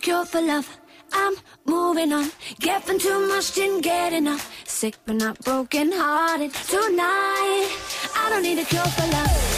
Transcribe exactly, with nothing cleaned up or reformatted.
cure for love. I'm moving on, getting too much, didn't get enough. Sick but not broken hearted tonight. I don't need a cure for love.